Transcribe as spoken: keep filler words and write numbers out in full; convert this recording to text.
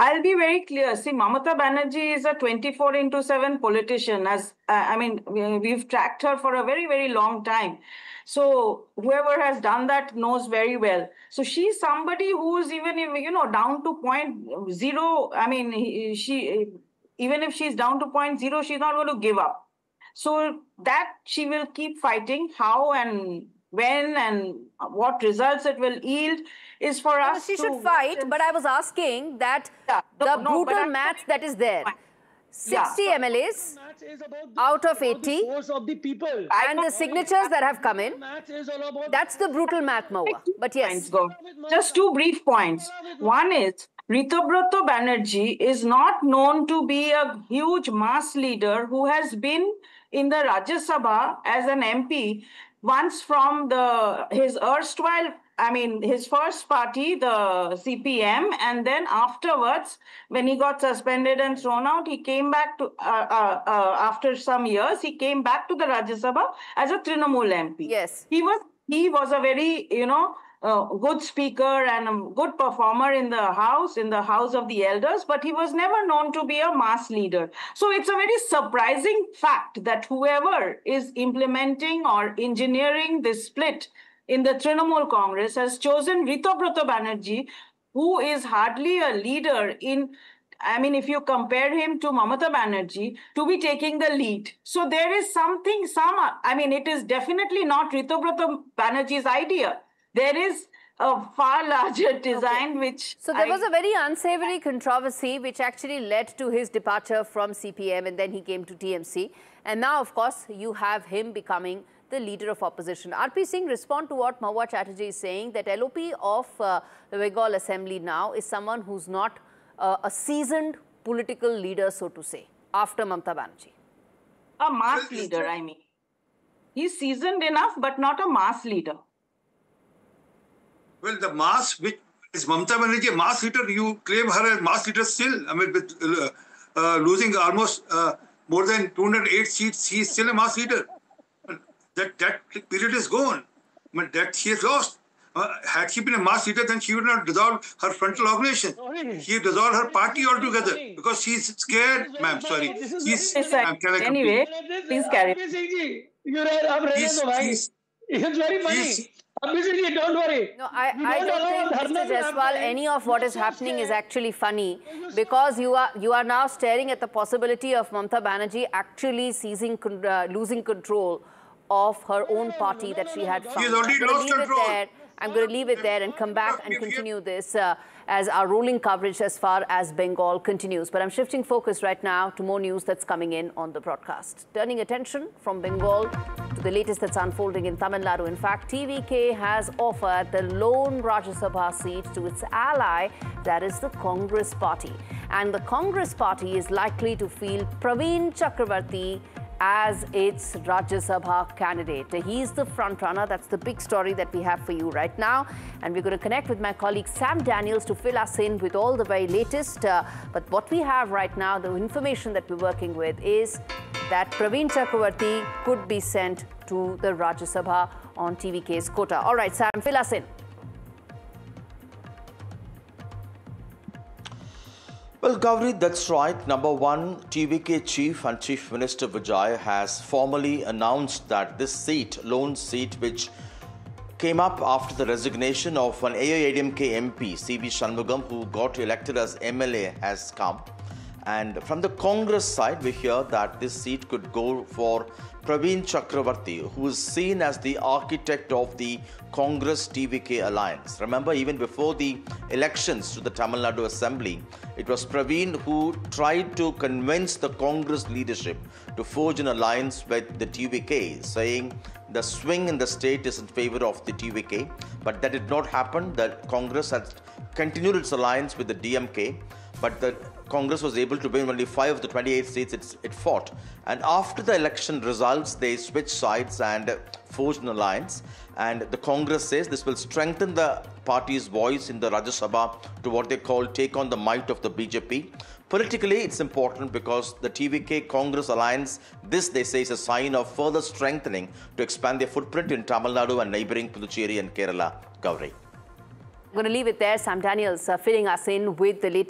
I'll be very clear. See, Mamata Banerjee is a twenty-four into seven politician. As uh, I mean, we've tracked her for a very, very long time. So whoever has done that knows very well. So she's somebody who's even, you know, down to point zero. I mean, she even if she's down to point zero, she's not going to give up. So that she will keep fighting. How and when and what results it will yield is for no, us she to... should fight, but I was asking that yeah, the no, brutal no, math that is there, sixty yeah. M L As out of eighty, of the people. and the signatures that have come in, that's the brutal math, Mahua. But yes. Just two brief points. One is, Ritobrata Banerjee is not known to be a huge mass leader who has been in the Rajya Sabha as an M P once from the his erstwhile, I mean, his first party, the C P M, and then afterwards, when he got suspended and thrown out, he came back to, uh, uh, uh, after some years, he came back to the Rajya Sabha as a Trinamool M P. Yes. He was, he was a very, you know, uh, good speaker and a good performer in the House, in the House of the Elders, but he was never known to be a mass leader. So it's a very surprising fact that whoever is implementing or engineering this split in the Trinamool Congress has chosen Ritobrata Banerjee, who is hardly a leader in, I mean, if you compare him to Mamata Banerjee, to be taking the lead. So there is something, some, I mean, it is definitely not Ritobrata Banerjee's idea. There is a far larger design, okay. which... So there I, was a very unsavory controversy which actually led to his departure from C P M, and then he came to T M C. And now, of course, you have him becoming the leader of opposition. R P Singh, respond to what Mahua Chatterjee is saying, that L O P of uh, the Bengal Assembly now is someone who's not uh, a seasoned political leader, so to say, after Mamata Banerjee. A mass leader, I mean. He's seasoned enough, but not a mass leader. Well, the mass, which is Mamata Banerjee, a mass leader, you claim her as mass leader still. I mean, with uh, uh, losing almost uh, more than two hundred eight seats, she is still a mass leader. That, that period is gone. I mean, that she has lost. Uh, had she been a mass leader, then she would not dissolve her frontal organization. Sorry. She dissolved her party altogether because she's scared, ma'am. Sorry. She's, ma'am, anyway, please carry. You're It's very funny. Don't worry. No, I, I don't think, Mister Jaiswal, any of what is happening is actually funny, because you are you are now staring at the possibility of Mamata Banerjee actually seizing, uh, losing control of her own party that she had found. She has already lost control. I'm going to leave it there and come back and continue this uh, as our rolling coverage as far as Bengal continues. But I'm shifting focus right now to more news that's coming in on the broadcast. Turning attention from Bengal to the latest that's unfolding in Tamil Nadu. In fact, T V K has offered the lone Rajya Sabha seat to its ally, that is the Congress party. And the Congress party is likely to field Praveen Chakravarti as its Rajya Sabha candidate. He's the front runner. That's the big story that we have for you right now. And we're going to connect with my colleague Sam Daniels to fill us in with all the very latest. Uh, but what we have right now, the information that we're working with, is that Praveen Chakravarti could be sent to the Rajya Sabha on T V K's quota. All right, Sam, fill us in. Well, Gauri, that's right. Number one, T V K Chief and Chief Minister Vijay has formally announced that this seat, lone seat, which came up after the resignation of an A I A D M K M P, C V Shanmugam, who got elected as M L A, has come. And from the Congress side, we hear that this seat could go for Praveen Chakravarti, who is seen as the architect of the Congress-T V K alliance. Remember, even before the elections to the Tamil Nadu Assembly, it was Praveen who tried to convince the Congress leadership to forge an alliance with the T V K, saying the swing in the state is in favor of the T V K. But that did not happen. The Congress has continued its alliance with the D M K, but the Congress was able to win only five of the twenty-eight seats it, it fought. And after the election results, they switched sides and forged an alliance. And the Congress says this will strengthen the party's voice in the Rajya Sabha to what they call take on the might of the B J P. Politically, it's important because the T V K Congress alliance, this they say is a sign of further strengthening to expand their footprint in Tamil Nadu and neighbouring Puducherry and Kerala. Gauri. I'm going to leave it there. Sam Daniels uh, filling us in with the latest.